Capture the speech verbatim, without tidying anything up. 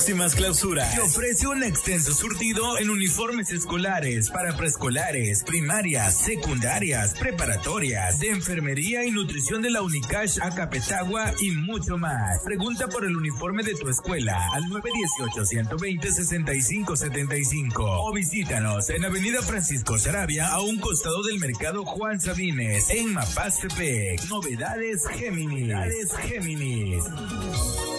Próximas clausuras. Te ofrece un extenso surtido en uniformes escolares para preescolares, primarias, secundarias, preparatorias, de enfermería y nutrición de la Unicash Acapetagua y mucho más. Pregunta por el uniforme de tu escuela al nueve uno ocho, uno dos cero, seis cinco siete cinco o visítanos en Avenida Francisco Saravia a un costado del Mercado Juan Sabines en Mapastepec. Novedades Géminis. Novedades Géminis.